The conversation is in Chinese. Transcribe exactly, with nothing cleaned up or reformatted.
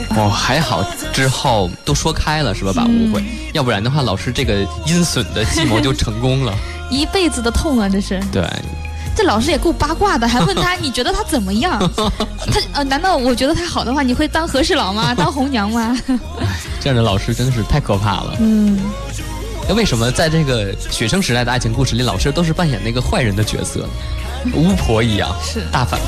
哦，还好之后都说开了是吧？把误会，嗯、要不然的话，老师这个阴损的计谋就成功了， 一辈子的痛啊，这是。 对。 这老师也够八卦的，还问他你觉得他怎么样？他呃，难道我觉得他好的话，你会当和事佬吗？当红娘吗？ 这样的老师真的是太可怕了。 嗯。 那为什么在这个学生时代的爱情故事里，老师都是扮演那个坏人的角色，巫婆一样， 是大反